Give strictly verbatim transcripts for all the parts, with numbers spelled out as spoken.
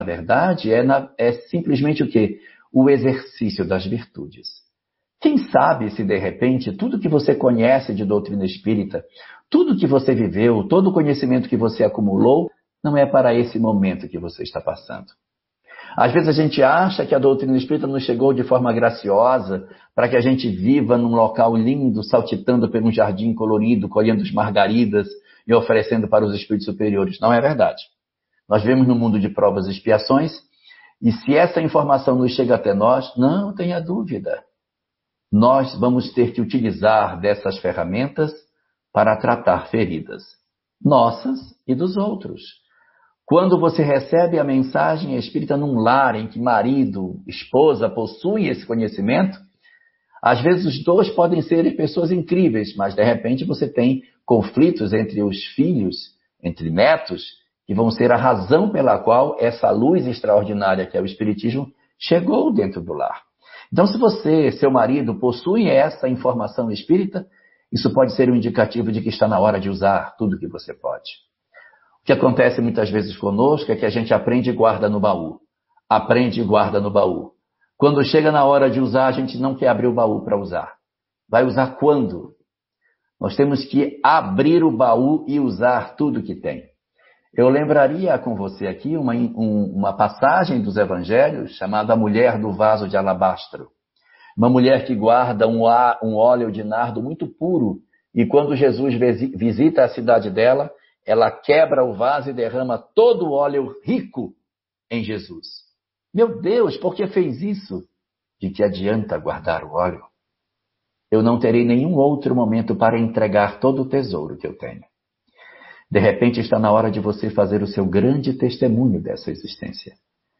verdade, é, na, é simplesmente o quê? O exercício das virtudes. Quem sabe se, de repente, tudo que você conhece de doutrina espírita, tudo que você viveu, todo o conhecimento que você acumulou, não é para esse momento que você está passando. Às vezes a gente acha que a doutrina espírita nos chegou de forma graciosa para que a gente viva num local lindo, saltitando por um jardim colorido, colhendo as margaridas e oferecendo para os espíritos superiores. Não é verdade. Nós vivemos num mundo de provas e expiações, e se essa informação nos chega até nós, não tenha dúvida. Nós vamos ter que utilizar dessas ferramentas para tratar feridas, nossas e dos outros. Quando você recebe a mensagem espírita num lar em que marido, esposa possuem esse conhecimento, às vezes os dois podem ser pessoas incríveis, mas de repente você tem conflitos entre os filhos, entre netos, que vão ser a razão pela qual essa luz extraordinária que é o Espiritismo chegou dentro do lar. Então, se você, seu marido, possui essa informação espírita, isso pode ser um indicativo de que está na hora de usar tudo que você pode. O que acontece muitas vezes conosco é que a gente aprende e guarda no baú. Aprende e guarda no baú. Quando chega na hora de usar, a gente não quer abrir o baú para usar. Vai usar quando? Nós temos que abrir o baú e usar tudo que tem. Eu lembraria com você aqui uma, um, uma passagem dos evangelhos chamada A Mulher do Vaso de Alabastro. Uma mulher que guarda um, um óleo de nardo muito puro e quando Jesus visita a cidade dela, ela quebra o vaso e derrama todo o óleo rico em Jesus. Meu Deus, por que fez isso? De que adianta guardar o óleo? Eu não terei nenhum outro momento para entregar todo o tesouro que eu tenho. De repente está na hora de você fazer o seu grande testemunho dessa existência.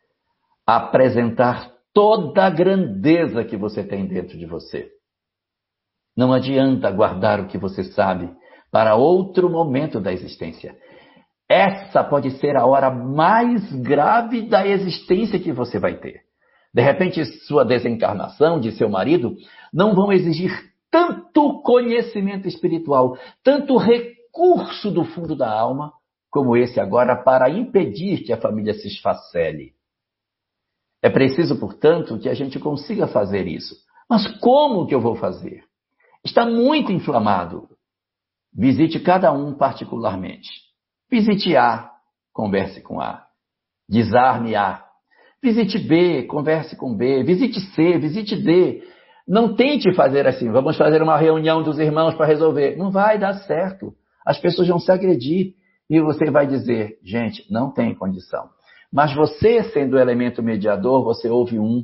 Apresentar toda a grandeza que você tem dentro de você. Não adianta guardar o que você sabe para outro momento da existência. Essa pode ser a hora mais grave da existência que você vai ter. De repente, sua desencarnação de seu marido não vão exigir tanto conhecimento espiritual, tanto recurso do fundo da alma, como esse agora para impedir que a família se esfacele. É preciso, portanto, que a gente consiga fazer isso. Mas como que eu vou fazer? Está muito inflamado. Visite cada um particularmente. Visite A, converse com A. Desarme A. Visite B, converse com B. Visite C, visite D. Não tente fazer assim, vamos fazer uma reunião dos irmãos para resolver. Não vai dar certo. As pessoas vão se agredir e você vai dizer, gente, não tem condição. Mas você, sendo o elemento mediador, você ouve um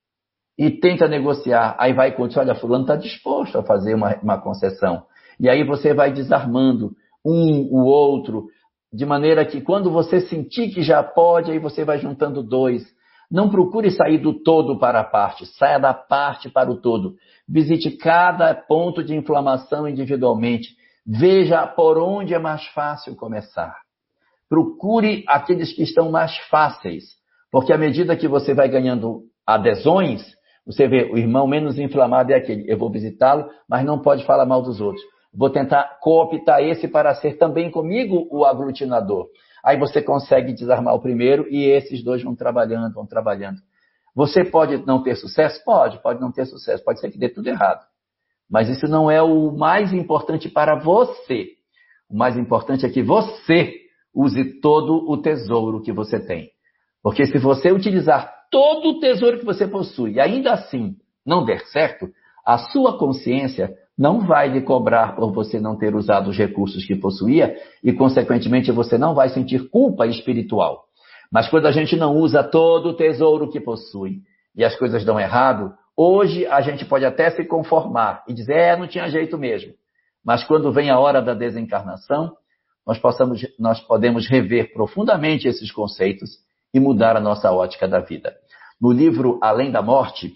e tenta negociar. Aí vai e diz, olha, fulano está disposto a fazer uma, uma concessão. E aí você vai desarmando um, o outro, de maneira que quando você sentir que já pode, aí você vai juntando dois. Não procure sair do todo para a parte, saia da parte para o todo. Visite cada ponto de inflamação individualmente. Veja por onde é mais fácil começar. Procure aqueles que estão mais fáceis, porque à medida que você vai ganhando adesões, você vê, o irmão menos inflamado é aquele, eu vou visitá-lo, mas não pode falar mal dos outros. Vou tentar cooptar esse para ser também comigo o aglutinador. Aí você consegue desarmar o primeiro e esses dois vão trabalhando, vão trabalhando. Você pode não ter sucesso? Pode, pode não ter sucesso. Pode ser que dê tudo errado. Mas isso não é o mais importante para você. O mais importante é que você use todo o tesouro que você tem. Porque se você utilizar todo o tesouro que você possui e ainda assim não der certo, a sua consciência não vai lhe cobrar por você não ter usado os recursos que possuía e, consequentemente, você não vai sentir culpa espiritual. Mas quando a gente não usa todo o tesouro que possui e as coisas dão errado, hoje a gente pode até se conformar e dizer, é, não tinha jeito mesmo. Mas quando vem a hora da desencarnação, nós, possamos, nós podemos rever profundamente esses conceitos e mudar a nossa ótica da vida. No livro Além da Morte,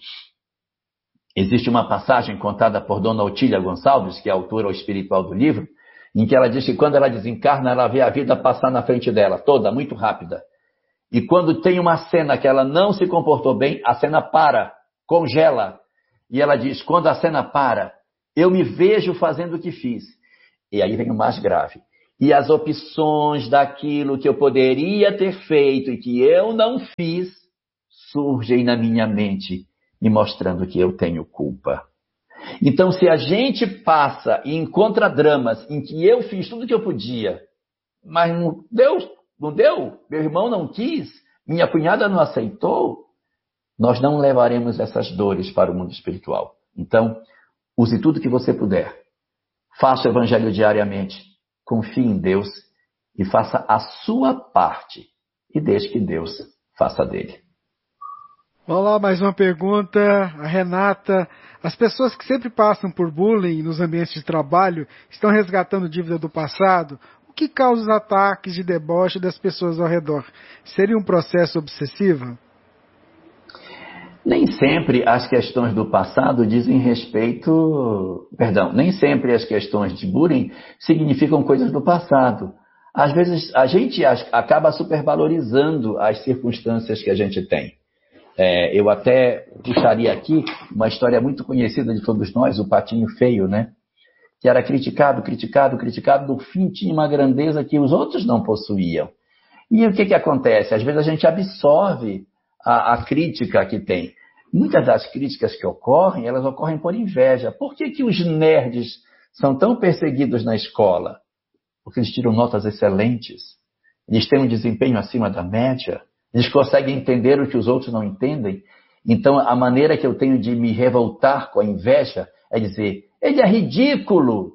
existe uma passagem contada por Dona Otília Gonçalves, que é a autora espiritual do livro, em que ela diz que quando ela desencarna, ela vê a vida passar na frente dela, toda, muito rápida. E quando tem uma cena que ela não se comportou bem, a cena para, congela. E ela diz, quando a cena para, eu me vejo fazendo o que fiz. E aí vem o mais grave. e as opções daquilo que eu poderia ter feito e que eu não fiz surgem na minha mente, me mostrando que eu tenho culpa. Então, se a gente passa e encontra dramas em que eu fiz tudo o que eu podia, mas não deu, não deu, meu irmão não quis, minha cunhada não aceitou, nós não levaremos essas dores para o mundo espiritual. Então, use tudo que você puder. Faça o evangelho diariamente. Confie em Deus e faça a sua parte. E deixe que Deus faça a dele. Vamos lá, mais uma pergunta. A Renata. As pessoas que sempre passam por bullying nos ambientes de trabalho estão resgatando dívida do passado? O que causa os ataques de deboche das pessoas ao redor? Seria um processo obsessivo? Nem sempre as questões do passado dizem respeito... Perdão, nem sempre as questões de bullying significam coisas do passado. Às vezes a gente acaba supervalorizando as circunstâncias que a gente tem. É, eu até puxaria aqui uma história muito conhecida de todos nós, o Patinho Feio, né? Que era criticado, criticado, criticado, no fim tinha uma grandeza que os outros não possuíam. E o que que acontece? Às vezes a gente absorve a, a crítica que tem. Muitas das críticas que ocorrem, elas ocorrem por inveja. Por que que os nerds são tão perseguidos na escola? Porque eles tiram notas excelentes, eles têm um desempenho acima da média, eles conseguem entender o que os outros não entendem. Então, a maneira que eu tenho de me revoltar com a inveja é dizer, ele é ridículo,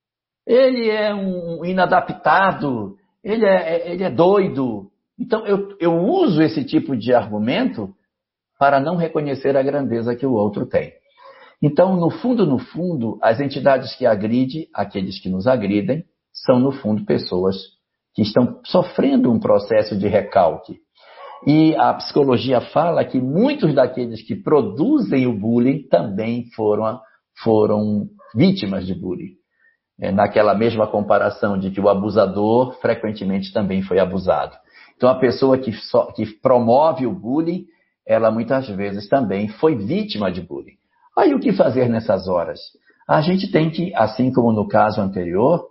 ele é um inadaptado, ele é, ele é doido. Então, eu, eu uso esse tipo de argumento para não reconhecer a grandeza que o outro tem. Então, no fundo, no fundo, as entidades que agridem, aqueles que nos agridem, são, no fundo, pessoas que estão sofrendo um processo de recalque. E a psicologia fala que muitos daqueles que produzem o bullying também foram, foram vítimas de bullying. É, naquela mesma comparação de que o abusador frequentemente também foi abusado. Então, a pessoa que, so, que promove o bullying, ela muitas vezes também foi vítima de bullying. Aí o que fazer nessas horas? A gente tem que, assim como no caso anterior,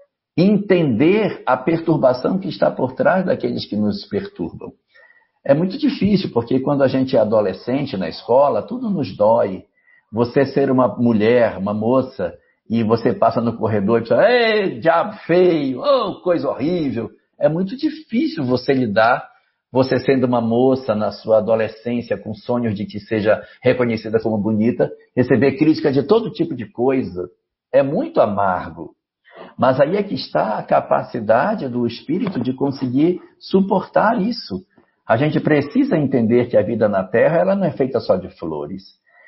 entender a perturbação que está por trás daqueles que nos perturbam. É muito difícil, porque quando a gente é adolescente na escola, tudo nos dói. Você ser uma mulher, uma moça, e você passa no corredor e fala, ei, diabo feio, oh, coisa horrível. É muito difícil você lidar, você sendo uma moça na sua adolescência, com sonhos de que seja reconhecida como bonita, receber crítica de todo tipo de coisa. É muito amargo. Mas aí é que está a capacidade do espírito de conseguir suportar isso. A gente precisa entender que a vida na Terra ela não é feita só de flores.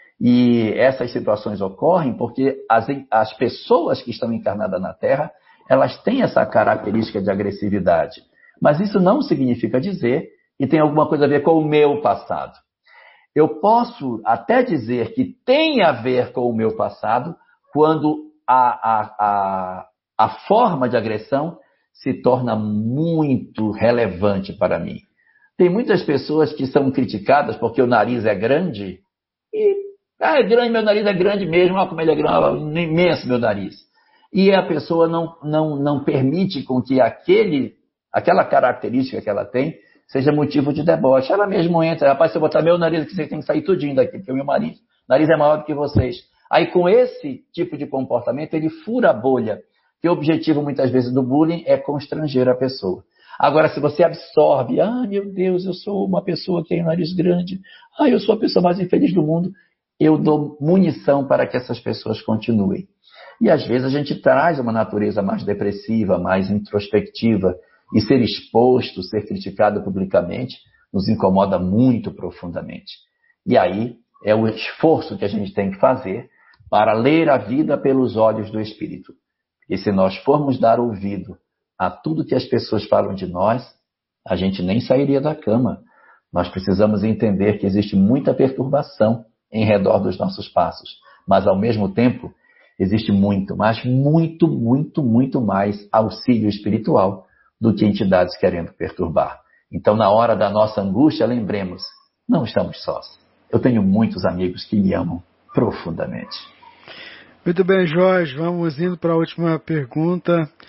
E essas situações ocorrem porque as, as pessoas que estão encarnadas na Terra, elas têm essa característica de agressividade. Mas isso não significa dizer que tem alguma coisa a ver com o meu passado. Eu posso até dizer que tem a ver com o meu passado quando a, a, a, a forma de agressão se torna muito relevante para mim. Tem muitas pessoas que são criticadas porque o nariz é grande e, ah, é grande, meu nariz é grande mesmo, olha como ele é grande, imenso meu nariz. E a pessoa não, não, não permite com que aquele, aquela característica que ela tem seja motivo de deboche. Ela mesmo entra, rapaz, se eu botar meu nariz aqui, vocês têm que sair tudinho daqui, porque o meu nariz, nariz é maior do que vocês. Aí com esse tipo de comportamento, ele fura a bolha, que o objetivo muitas vezes do bullying é constranger a pessoa. Agora, se você absorve, ah, meu Deus, eu sou uma pessoa que tem um nariz grande, ah, eu sou a pessoa mais infeliz do mundo, eu dou munição para que essas pessoas continuem. E às vezes a gente traz uma natureza mais depressiva, mais introspectiva, e ser exposto, ser criticado publicamente, nos incomoda muito profundamente. E aí é o esforço que a gente tem que fazer para ler a vida pelos olhos do Espírito. E se nós formos dar ouvido a tudo que as pessoas falam de nós, a gente nem sairia da cama. Nós precisamos entender que existe muita perturbação em redor dos nossos passos, mas ao mesmo tempo existe muito, mas muito, muito, muito mais auxílio espiritual do que entidades querendo perturbar. Então, na hora da nossa angústia, lembremos, não estamos sós. Eu tenho muitos amigos que me amam profundamente. Muito bem, Jorge, vamos indo para a última pergunta.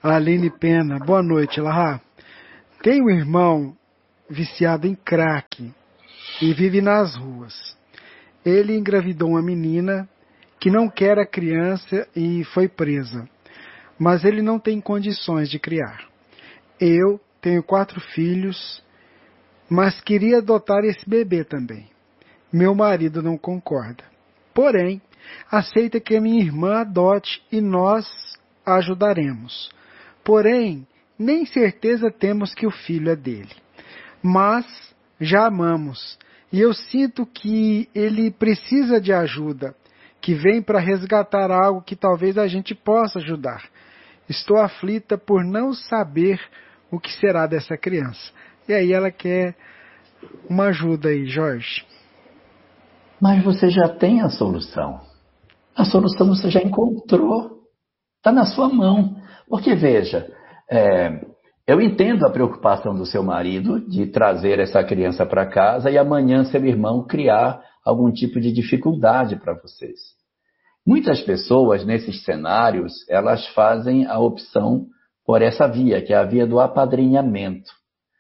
A Aline Pena. Boa noite, Elahá. Tem um irmão viciado em crack e vive nas ruas. Ele engravidou uma menina que não quer a criança e foi presa. Mas ele não tem condições de criar. Eu tenho quatro filhos, mas queria adotar esse bebê também. Meu marido não concorda. Porém, aceita que a minha irmã adote e nós a ajudaremos. Porém, nem certeza temos que o filho é dele. Mas já amamos. E eu sinto que ele precisa de ajuda, que vem para resgatar algo que talvez a gente possa ajudar. Estou aflita por não saber o que será dessa criança. E aí ela quer uma ajuda aí, Jorge. Mas você já tem a solução. A solução você já encontrou. Está na sua mão. Porque, veja, é, eu entendo a preocupação do seu marido de trazer essa criança para casa e amanhã seu irmão criar algum tipo de dificuldade para vocês. Muitas pessoas, nesses cenários, elas fazem a opção por essa via, que é a via do apadrinhamento.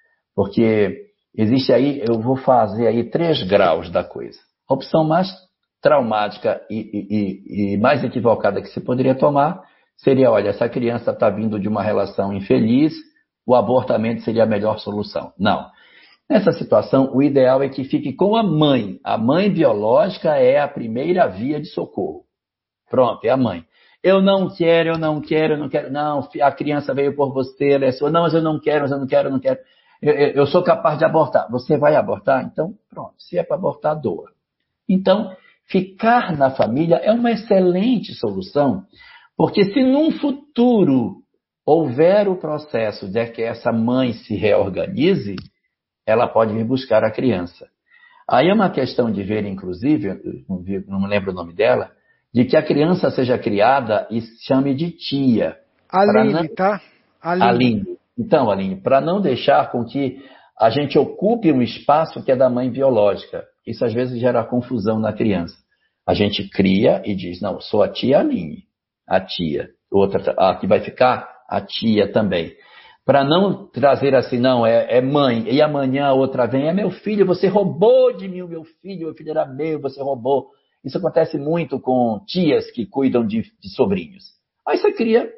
Porque existe aí, eu vou fazer aí três graus da coisa. A opção mais traumática e, e, e mais equivocada que se poderia tomar seria, olha, essa criança está vindo de uma relação infeliz, o abortamento seria a melhor solução. Não. Nessa situação, o ideal é que fique com a mãe. A mãe biológica é a primeira via de socorro. Pronto, é a mãe. Eu não quero, eu não quero, eu não quero. Não, a criança veio por você, ela é sua. Não, mas eu não quero, mas eu não quero, eu não quero. Eu, eu, eu sou capaz de abortar. Você vai abortar? Então, pronto. Se é para abortar, doa. Então, ficar na família é uma excelente solução, porque se num futuro houver o processo de que essa mãe se reorganize, ela pode vir buscar a criança. Aí é uma questão de ver, inclusive, não, vi, não me lembro o nome dela, de que a criança seja criada e se chame de tia. Aline, não... tá? Aline. Aline. Então, Aline, para não deixar com que a gente ocupe um espaço que é da mãe biológica. Isso às vezes gera confusão na criança. A gente cria e diz, não, sou a tia Aline, a tia. Outra, aqui vai ficar a tia também. Para não trazer assim, não, é, é mãe, e amanhã a outra vem, é meu filho, você roubou de mim o meu filho, meu filho era meu, você roubou. Isso acontece muito com tias que cuidam de, de sobrinhos. Aí você cria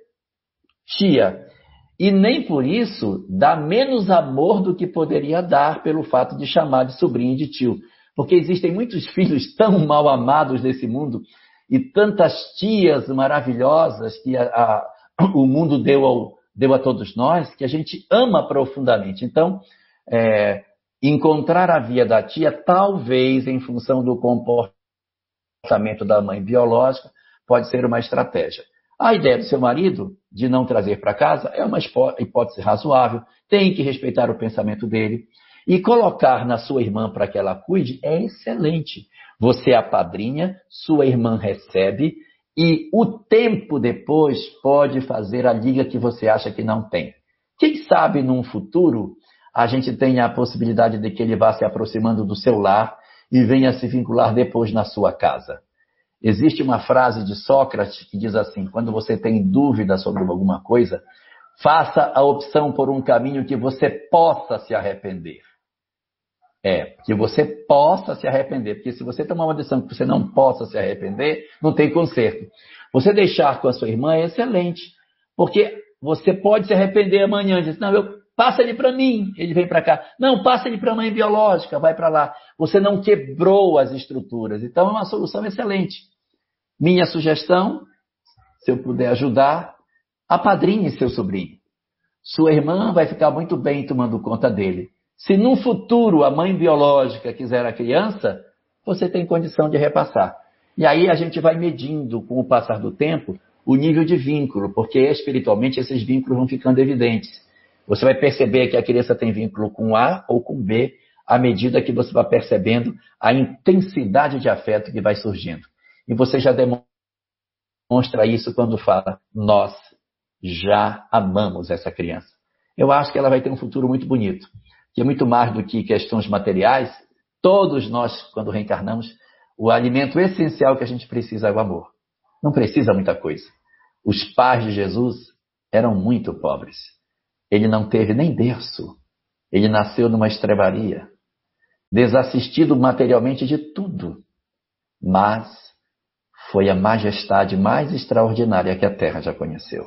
tia. E nem por isso dá menos amor do que poderia dar pelo fato de chamar de sobrinho e de tio. Porque existem muitos filhos tão mal amados nesse mundo e tantas tias maravilhosas que a, a, o mundo deu, ao, deu a todos nós, que a gente ama profundamente. Então, é, encontrar a via da tia, talvez em função do comportamento da mãe biológica, pode ser uma estratégia. A ideia do seu marido de não trazer para casa é uma hipótese razoável, tem que respeitar o pensamento dele. E colocar na sua irmã para que ela cuide é excelente. Você apadrinha, sua irmã recebe e o tempo depois pode fazer a liga que você acha que não tem. Quem sabe num futuro a gente tenha a possibilidade de que ele vá se aproximando do seu lar e venha se vincular depois na sua casa. Existe uma frase de Sócrates que diz assim, quando você tem dúvida sobre alguma coisa, faça a opção por um caminho que você possa se arrepender. É, que você possa se arrepender, porque se você tomar uma decisão que você não possa se arrepender, não tem conserto. Você deixar com a sua irmã é excelente, porque você pode se arrepender amanhã, diz, não, eu, passa ele para mim, ele vem para cá. Não, passa ele para a mãe biológica, vai para lá. Você não quebrou as estruturas, então é uma solução excelente. Minha sugestão, se eu puder ajudar, apadrinhe seu sobrinho. Sua irmã vai ficar muito bem tomando conta dele. Se num futuro a mãe biológica quiser a criança, você tem condição de repassar. E aí a gente vai medindo, com o passar do tempo, o nível de vínculo, porque espiritualmente esses vínculos vão ficando evidentes. Você vai perceber que a criança tem vínculo com A ou com B, à medida que você vai percebendo a intensidade de afeto que vai surgindo. E você já demonstra isso quando fala, nós já amamos essa criança. Eu acho que ela vai ter um futuro muito bonito. Que é muito mais do que questões materiais, todos nós, quando reencarnamos, o alimento essencial que a gente precisa é o amor. Não precisa muita coisa. Os pais de Jesus eram muito pobres. Ele não teve nem berço. Ele nasceu numa estrebaria, desassistido materialmente de tudo. Mas foi a majestade mais extraordinária que a terra já conheceu.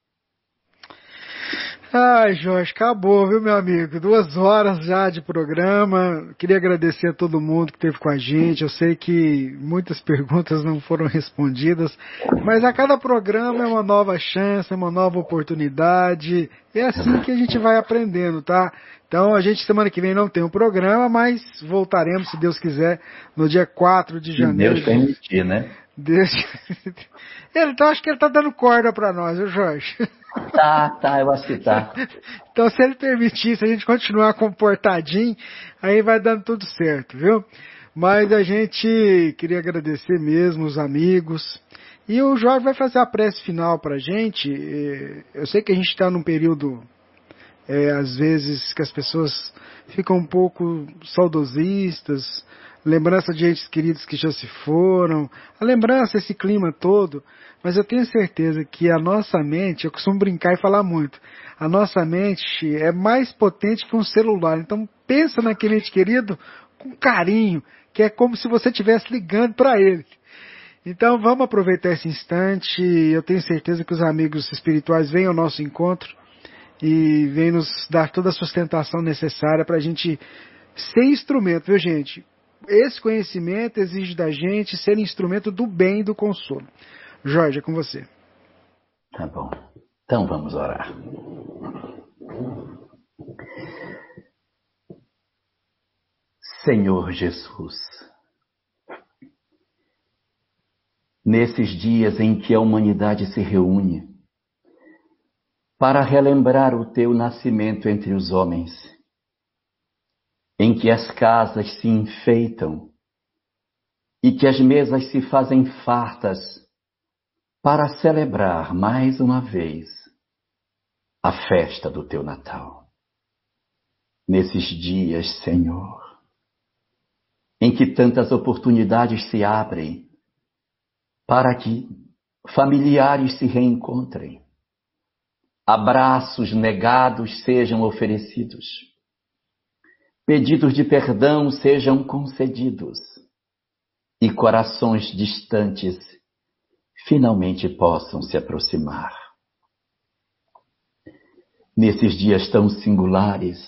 Ai, Jorge, acabou, viu, meu amigo? Duas horas já de programa. Queria agradecer a todo mundo que esteve com a gente. Eu sei que muitas perguntas não foram respondidas, mas a cada programa é uma nova chance, é uma nova oportunidade. É assim que a gente vai aprendendo, tá? Então, a gente semana que vem não tem um programa, mas voltaremos, se Deus quiser, no dia quatro de janeiro. Se Deus permitir, né? Deus... Ele, então, acho que ele tá dando corda para nós, viu, Jorge? Tá, tá, eu acho que tá. Então, se ele permitir, se a gente continuar comportadinho, aí vai dando tudo certo, viu? Mas a gente queria agradecer mesmo os amigos. E o Jorge vai fazer a prece final pra gente. Eu sei que a gente está num período, é, às vezes, que as pessoas ficam um pouco saudosistas, lembrança de entes queridos que já se foram, a lembrança, esse clima todo, mas eu tenho certeza que a nossa mente, eu costumo brincar e falar muito, a nossa mente é mais potente que um celular, então pensa naquele ente querido com carinho, que é como se você estivesse ligando para ele. Então vamos aproveitar esse instante, eu tenho certeza que os amigos espirituais vêm ao nosso encontro e vêm nos dar toda a sustentação necessária para a gente ser instrumento, viu, gente? Esse conhecimento exige da gente ser instrumento do bem e do consolo. Jorge, é com você. Tá bom. Então vamos orar. Senhor Jesus, nesses dias em que a humanidade se reúne para relembrar o teu nascimento entre os homens, em que as casas se enfeitam e que as mesas se fazem fartas para celebrar mais uma vez a festa do teu Natal. Nesses dias, Senhor, em que tantas oportunidades se abrem para que familiares se reencontrem, abraços negados sejam oferecidos, pedidos de perdão sejam concedidos e corações distantes finalmente possam se aproximar. Nesses dias tão singulares,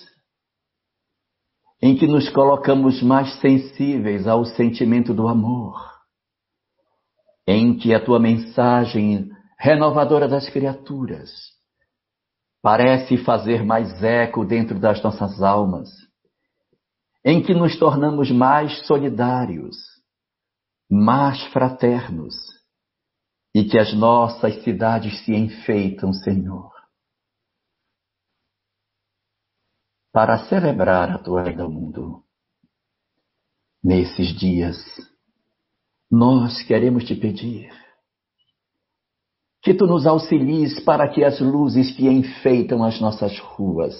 em que nos colocamos mais sensíveis ao sentimento do amor, em que a tua mensagem renovadora das criaturas parece fazer mais eco dentro das nossas almas, em que nos tornamos mais solidários, mais fraternos, e que as nossas cidades se enfeitam, Senhor, para celebrar a tua vida do mundo. Nesses dias, nós queremos te pedir que tu nos auxilies para que as luzes que enfeitam as nossas ruas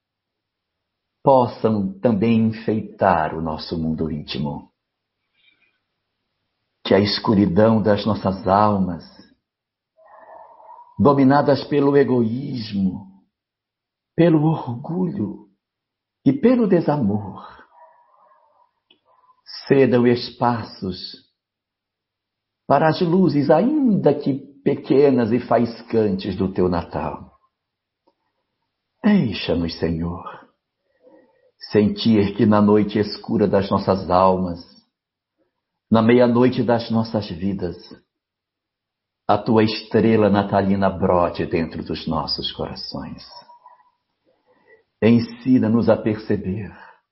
possam também enfeitar o nosso mundo íntimo. Que a escuridão das nossas almas, dominadas pelo egoísmo, pelo orgulho e pelo desamor, cedam espaços para as luzes, ainda que pequenas e faiscantes, do teu Natal. Deixa-nos, Senhor, sentir que na noite escura das nossas almas, na meia-noite das nossas vidas, a tua estrela natalina brote dentro dos nossos corações. Ensina-nos a perceber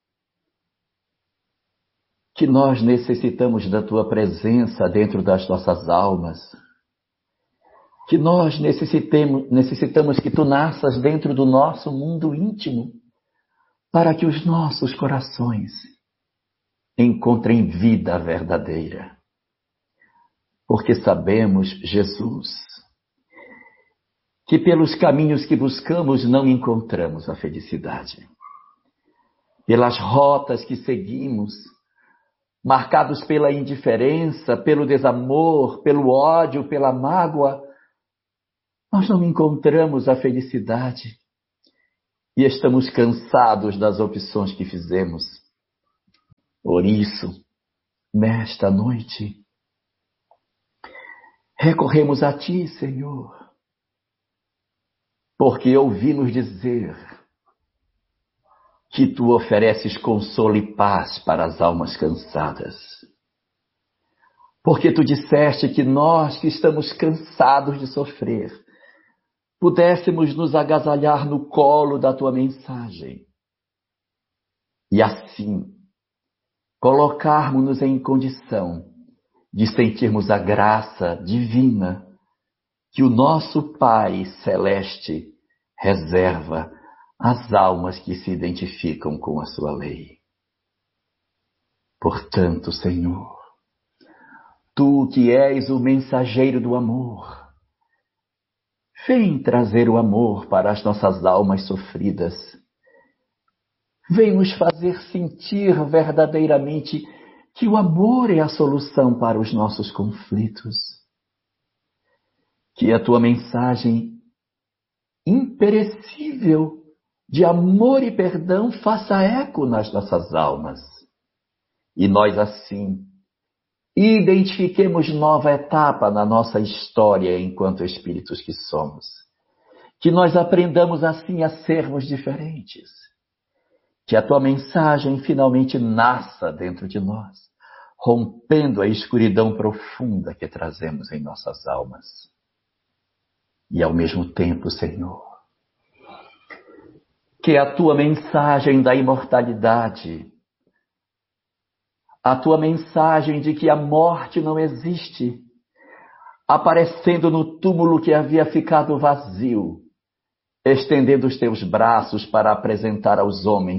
que nós necessitamos da tua presença dentro das nossas almas, que nós necessitemos, necessitamos que tu nasças dentro do nosso mundo íntimo, para que os nossos corações encontrem vida verdadeira. Porque sabemos, Jesus, que pelos caminhos que buscamos não encontramos a felicidade. Pelas rotas que seguimos, marcados pela indiferença, pelo desamor, pelo ódio, pela mágoa, nós não encontramos a felicidade e estamos cansados das opções que fizemos. Por isso, nesta noite, recorremos a Ti, Senhor, porque ouvimos dizer que Tu ofereces consolo e paz para as almas cansadas. Porque Tu disseste que nós que estamos cansados de sofrer, pudéssemos nos agasalhar no colo da Tua mensagem. E assim, colocarmos-nos em condição de sentirmos a graça divina que o nosso Pai Celeste reserva às almas que se identificam com a sua lei. Portanto, Senhor, Tu que és o mensageiro do amor, vem trazer o amor para as nossas almas sofridas. Vem nos fazer sentir verdadeiramente que o amor é a solução para os nossos conflitos. Que a Tua mensagem imperecível de amor e perdão faça eco nas nossas almas. E nós assim identifiquemos nova etapa na nossa história enquanto espíritos que somos. Que nós aprendamos assim a sermos diferentes. Que a Tua mensagem finalmente nasça dentro de nós, rompendo a escuridão profunda que trazemos em nossas almas. E ao mesmo tempo, Senhor, que a Tua mensagem da imortalidade, a Tua mensagem de que a morte não existe, aparecendo no túmulo que havia ficado vazio, estendendo os Teus braços para apresentar aos homens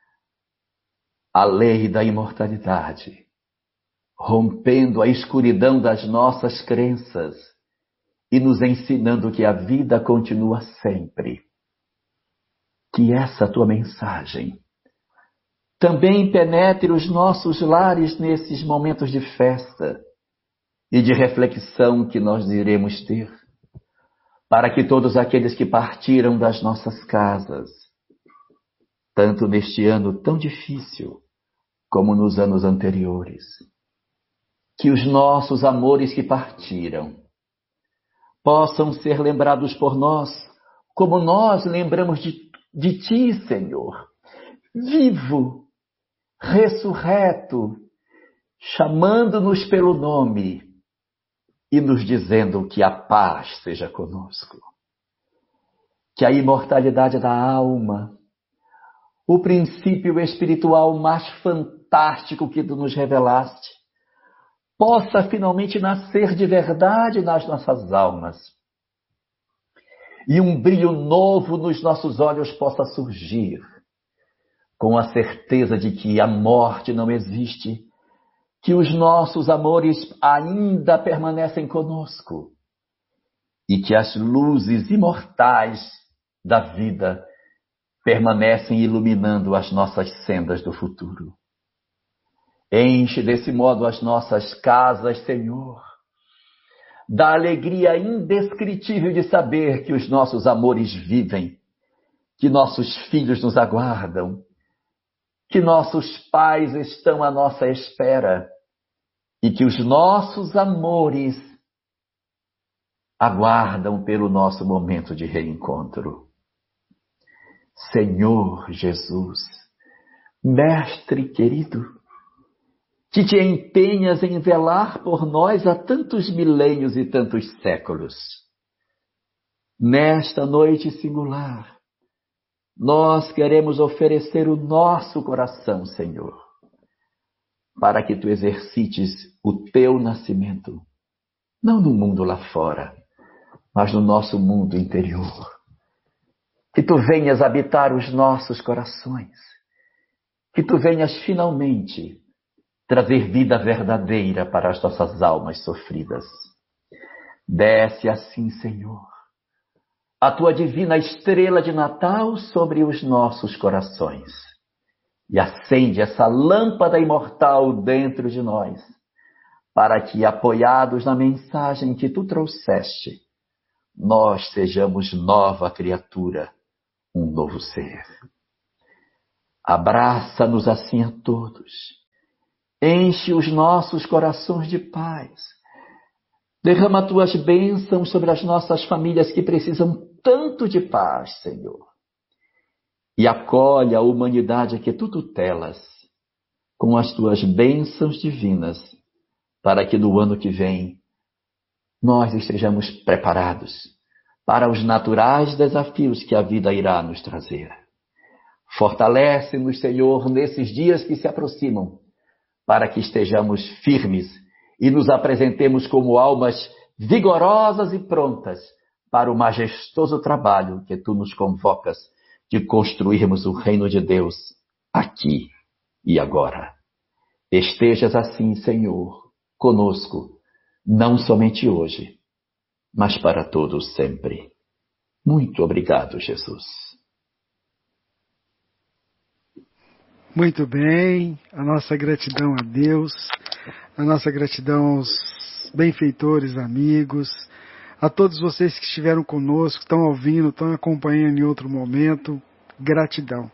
a lei da imortalidade, rompendo a escuridão das nossas crenças e nos ensinando que a vida continua sempre. Que essa Tua mensagem também penetre os nossos lares nesses momentos de festa e de reflexão que nós iremos ter, para que todos aqueles que partiram das nossas casas, tanto neste ano tão difícil como nos anos anteriores, que os nossos amores que partiram possam ser lembrados por nós, como nós lembramos de, de Ti, Senhor, vivo, ressurreto, chamando-nos pelo nome e nos dizendo que a paz seja conosco. Que a imortalidade da alma, o princípio espiritual mais fantástico que Tu nos revelaste, possa finalmente nascer de verdade nas nossas almas. E um brilho novo nos nossos olhos possa surgir, com a certeza de que a morte não existe, que os nossos amores ainda permanecem conosco e que as luzes imortais da vida permanecem iluminando as nossas sendas do futuro. Enche desse modo as nossas casas, Senhor, da alegria indescritível de saber que os nossos amores vivem, que nossos filhos nos aguardam, que nossos pais estão à nossa espera e que os nossos amores aguardam pelo nosso momento de reencontro. Senhor Jesus, Mestre querido, que te empenhas em velar por nós há tantos milênios e tantos séculos. Nesta noite singular, nós queremos oferecer o nosso coração, Senhor, para que Tu exercites o Teu nascimento, não no mundo lá fora, mas no nosso mundo interior. Que Tu venhas habitar os nossos corações, que Tu venhas finalmente trazer vida verdadeira para as nossas almas sofridas. Desce assim, Senhor, a Tua divina estrela de Natal sobre os nossos corações e acende essa lâmpada imortal dentro de nós, para que, apoiados na mensagem que Tu trouxeste, nós sejamos nova criatura, um novo ser. Abraça-nos assim a todos. Enche os nossos corações de paz. Derrama tuas bênçãos sobre as nossas famílias que precisam tanto de paz, Senhor. E acolhe a humanidade que tu tutelas com as tuas bênçãos divinas, para que no ano que vem nós estejamos preparados para os naturais desafios que a vida irá nos trazer. Fortalece-nos, Senhor, nesses dias que se aproximam, para que estejamos firmes e nos apresentemos como almas vigorosas e prontas para o majestoso trabalho que tu nos convocas de construirmos o reino de Deus aqui e agora. Estejas assim, Senhor, conosco, não somente hoje, mas para todos sempre. Muito obrigado, Jesus. Muito bem, a nossa gratidão a Deus, a nossa gratidão aos benfeitores, amigos, a todos vocês que estiveram conosco, estão ouvindo, estão acompanhando em outro momento, gratidão.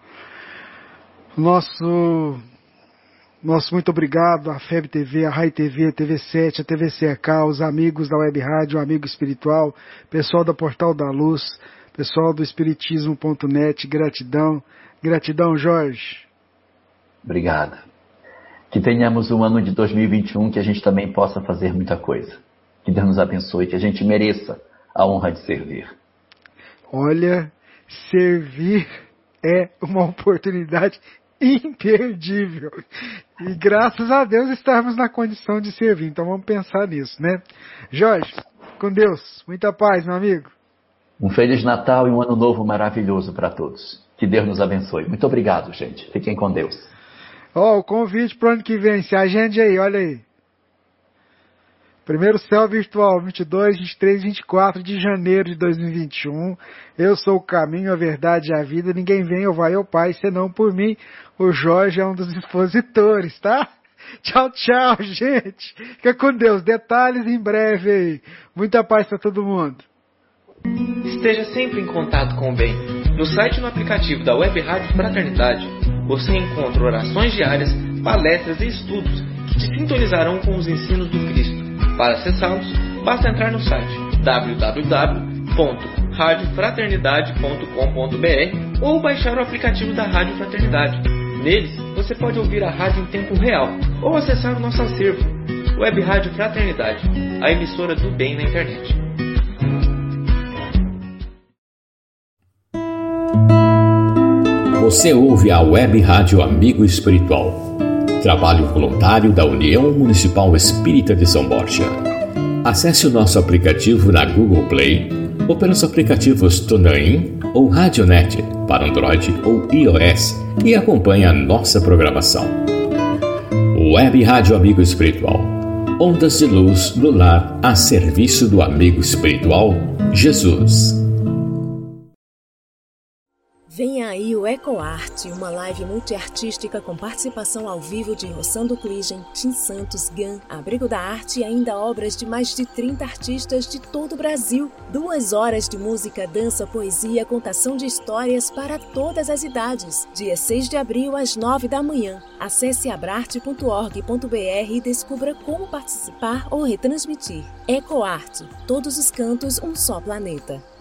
Nosso, nosso muito obrigado à F E B T V, à Rai T V, a T V sete, a T V C K, os amigos da Web Rádio, o Amigo Espiritual, pessoal da Portal da Luz, pessoal do Espiritismo ponto net, gratidão. Gratidão, Jorge. Obrigado. Que tenhamos um ano de dois mil e vinte e um que a gente também possa fazer muita coisa. Que Deus nos abençoe, que a gente mereça a honra de servir. Olha, servir é uma oportunidade imperdível. E graças a Deus estarmos na condição de servir. Então vamos pensar nisso, né? Jorge, com Deus. Muita paz, meu amigo. Um Feliz Natal e um Ano Novo maravilhoso para todos. Que Deus nos abençoe. Muito obrigado, gente. Fiquem com Deus. Ó, oh, o convite para o ano que vem. Se agende aí, olha aí. Primeiro Céu Virtual, vinte e dois, vinte e três, vinte e quatro de janeiro de dois mil e vinte e um. Eu sou o caminho, a verdade e a vida. Ninguém vem ou vai ao Pai, senão por mim. O Jorge é um dos expositores, tá? Tchau, tchau, gente. Fica com Deus. Detalhes em breve aí. Muita paz para todo mundo. Esteja sempre em contato com o bem. No site e no aplicativo da Web Rádio Fraternidade, você encontra orações diárias, palestras e estudos que te sintonizarão com os ensinos do Cristo. Para acessá-los, basta entrar no site w w w ponto rádio fraternidade ponto com ponto b r ou baixar o aplicativo da Rádio Fraternidade. Neles, você pode ouvir a rádio em tempo real ou acessar o nosso acervo, Web Rádio Fraternidade, a emissora do bem na internet. Você ouve a Web Rádio Amigo Espiritual, trabalho voluntário da União Municipal Espírita de São Borja. Acesse o nosso aplicativo na Google Play ou pelos aplicativos TuneIn ou Radionet para Android ou iOS e acompanhe a nossa programação. Web Rádio Amigo Espiritual, ondas de luz no lar a serviço do amigo espiritual Jesus. Vem aí o EcoArte, uma live multiartística com participação ao vivo de Rossando Cligem, Tim Santos, Gan, Abrigo da Arte e ainda obras de mais de trinta artistas de todo o Brasil. Duas horas de música, dança, poesia, contação de histórias para todas as idades. Dia seis de abril, às nove da manhã. Acesse abrarte ponto org ponto b r e descubra como participar ou retransmitir. EcoArte, todos os cantos, um só planeta.